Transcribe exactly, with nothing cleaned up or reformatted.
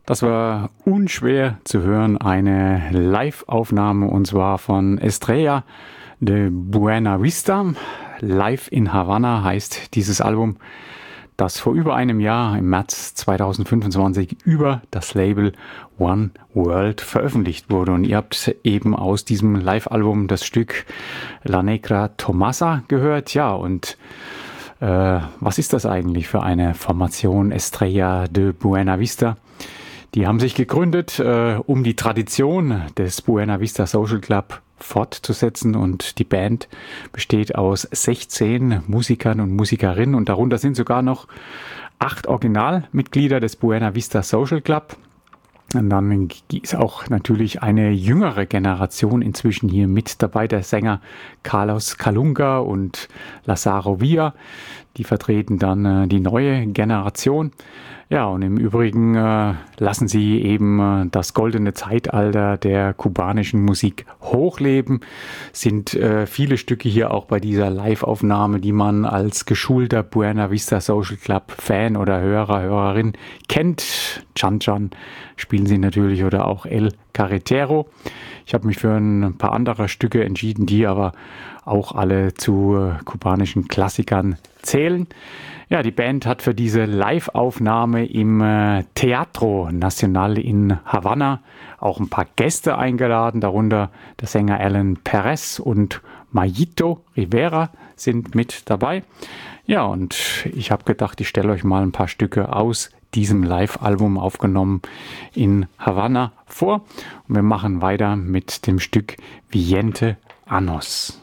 Das war unschwer zu hören, eine Live-Aufnahme und zwar von Estrella de Buena Vista. Live in Havanna heißt dieses Album, das vor über einem Jahr im März zweitausendfünfundzwanzig über das Label One World veröffentlicht wurde. Und ihr habt eben aus diesem Live-Album das Stück La Negra Tomasa gehört. Ja, und äh, was ist das eigentlich für eine Formation Estrella de Buena Vista? Die haben sich gegründet, äh, um die Tradition des Buena Vista Social Club fortzusetzen, und die Band besteht aus sechzehn Musikern und Musikerinnen und darunter sind sogar noch acht Originalmitglieder des Buena Vista Social Club. Und dann ist auch natürlich eine jüngere Generation inzwischen hier mit dabei, der Sänger Carlos Calunga und Lazaro Villa. Die vertreten dann äh, die neue Generation. Ja, und im Übrigen äh, lassen sie eben äh, das goldene Zeitalter der kubanischen Musik hochleben. Sind äh, viele Stücke hier auch bei dieser Live-Aufnahme, die man als geschulter Buena Vista Social Club Fan oder Hörer, Hörerin kennt. Chan Chan spielen sie natürlich oder auch El Carretero. Ich habe mich für ein paar andere Stücke entschieden, die aber auch alle zu äh, kubanischen Klassikern zählen. Ja, die Band hat für diese Live-Aufnahme im äh, Teatro Nacional in Havanna auch ein paar Gäste eingeladen, darunter der Sänger Alan Perez und Mayito Rivera sind mit dabei. Ja, und ich habe gedacht, ich stelle euch mal ein paar Stücke aus diesem Live-Album aufgenommen in Havanna vor. Und wir machen weiter mit dem Stück Veinte Años.